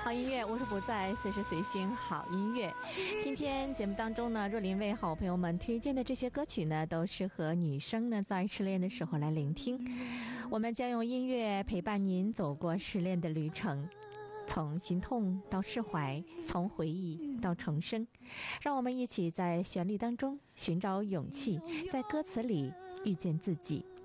好音乐无处不在，随时随心好音乐。今天节目当中呢，若琳为好朋友们推荐的这些歌曲呢，都适合女生呢在失恋的时候来聆听。我们将用音乐陪伴您走过失恋的旅程，从心痛到释怀，从回忆到重生。让我们一起在旋律当中寻找勇气，在歌词里遇见自己。